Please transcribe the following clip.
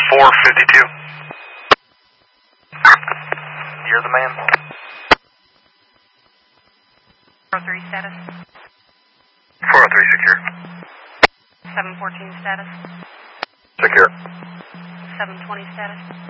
452. You're the man. 403 status. 403 secure. 714 status. Secure. 720 status.